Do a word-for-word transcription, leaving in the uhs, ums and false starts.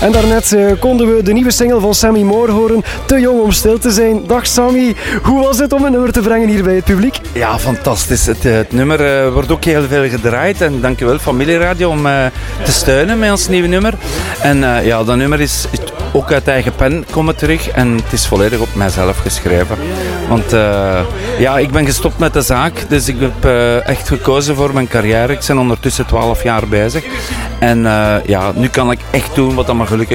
En daarnet uh, konden we de nieuwe single van Sammy Moore horen, Te jong om stil te zijn. Dag Sammy, hoe was het om een nummer te brengen hier bij het publiek? Ja, fantastisch. Het, het nummer uh, wordt ook heel veel gedraaid en dankjewel Familieradio om uh, te steunen met ons nieuwe nummer. En uh, ja, dat nummer is ook uit eigen pen komen terug en het is volledig op mijzelf geschreven. Want uh, ja, ik ben gestopt met de zaak, dus ik heb uh, echt gekozen voor mijn carrière. Ik ben ondertussen twaalf jaar bezig en uh, ja, nu kan ik echt doen wat me gelukkig